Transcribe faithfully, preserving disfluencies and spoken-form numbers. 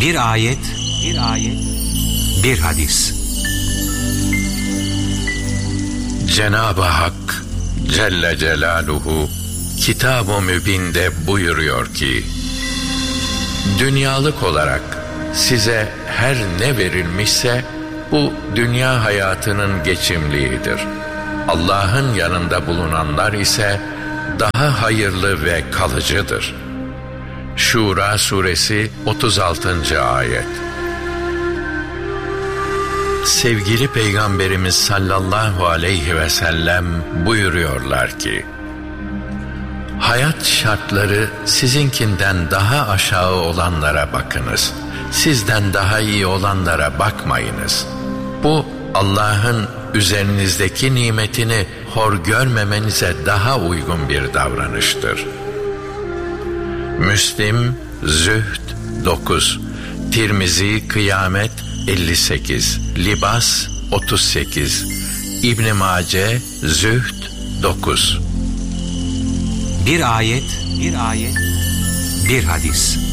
Bir ayet, bir ayet, bir hadis. Cenab-ı Hak Celle Celaluhu Kitab-ı Mübin'de buyuruyor ki, dünyalık olarak size her ne verilmişse bu dünya hayatının geçimliğidir. Allah'ın yanında bulunanlar ise daha hayırlı ve kalıcıdır. Şura suresi otuz altıncı ayet. Sevgili Peygamberimiz sallallahu aleyhi ve sellem buyuruyorlar ki, hayat şartları sizinkinden daha aşağı olanlara bakınız. Sizden daha iyi olanlara bakmayınız. Bu Allah'ın üzerinizdeki nimetini hor görmemenize daha uygun bir davranıştır. Müslim Zühd dokuz, Tirmizi Kıyamet elli sekiz, Libas otuz sekiz, İbn Mace Zühd dokuz. Bir ayet, bir ayet, bir hadis.